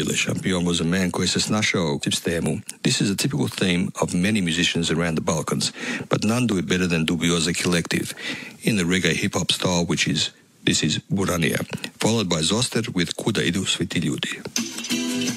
Le Champion was a man koji se snašao u sistemu. This is a typical theme of many musicians around the Balkans, but none do it better than Dubioza Collective in the reggae hip-hop style, this is Buranija, followed by Zoster with Kuda idu svi ti ljudi.